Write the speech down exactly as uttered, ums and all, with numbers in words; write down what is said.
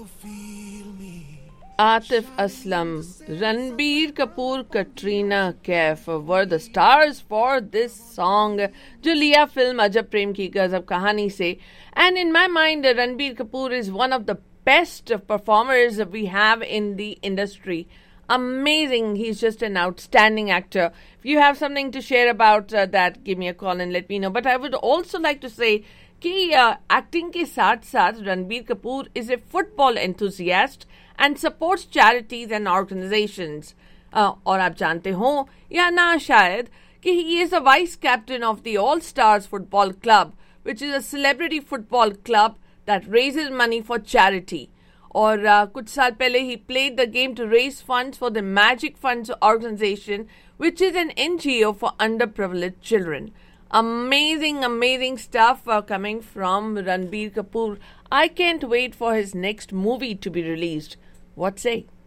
Atif Aslam, Ranbir Kapoor, Katrina Kaif were the stars for this song, जो लिया film अजब प्रेम की गजब कहानी से. And in my mind, Ranbir Kapoor is one of the best performers we have in the industry. Amazing. He's just an outstanding actor. If you have something to share about uh, that, give me a call and let me know. But I would also like to say कि acting के साथ साथ Ranbir Kapoor is a football enthusiast and supports charities and organisations. और आप जानते हो या ना शायद कि he is a vice captain of the all stars football club, which is a celebrity football club that raises money for charity. और uh, कुछ साल पहले he played the game to raise funds for the magic funds organisation, which is an NGO for under privileged children. Amazing, amazing stuff uh, coming from Ranbir Kapoor. I can't wait for his next movie to be released. What say?